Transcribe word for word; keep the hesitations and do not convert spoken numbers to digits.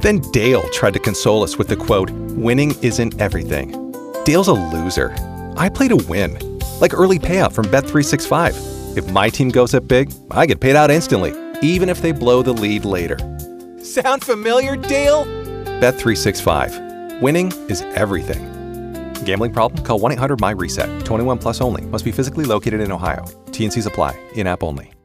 Then Dale tried to console us with the quote, "Winning isn't everything." Dale's a loser. I play to win. Like early payout from Bet three sixty-five. If my team goes up big, I get paid out instantly, even if they blow the lead later. Sound familiar, Dale? Bet three sixty-five. Winning is everything. Gambling problem? Call one eight hundred M Y RESET. twenty-one plus only. Must be physically located in Ohio. T N Cs apply. In-app only.